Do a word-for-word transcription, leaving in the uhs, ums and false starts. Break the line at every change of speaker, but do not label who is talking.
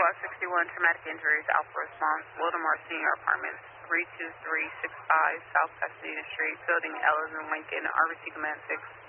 Squad sixty-one, traumatic injuries, Alpha Response, Wildomar Senior Apartments, three two three six five South Pasadena Street, Building Ellis and Lincoln, R B C Command six.